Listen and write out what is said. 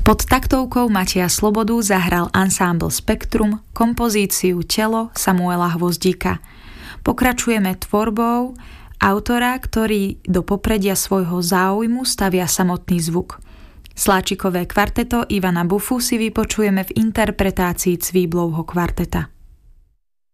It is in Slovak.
Pod taktovkou Mateja Slobodu zahral ansámbl Spektrum kompozíciu Telo Samuela Hvozdíka. Pokračujeme tvorbou autora, ktorý do popredia svojho záujmu stavia samotný zvuk. Sláčikové kvarteto Ivana Bufu si vypočujeme v interpretácii Cvíblovho kvarteta.